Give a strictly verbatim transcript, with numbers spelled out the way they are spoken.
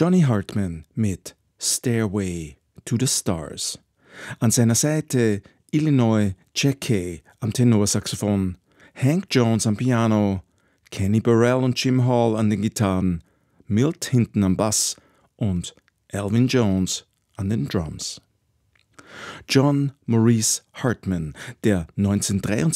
Johnny Hartman mit Stairway to the Stars. An seiner Seite Illinois Jacquet am Tenorsaxophon, Hank Jones am Piano, Kenny Burrell und Jim Hall an den Gitarren, Milt Hinton am Bass und Elvin Jones an den Drums. John Maurice Hartman, der neunzehnhundertdreiundzwanzig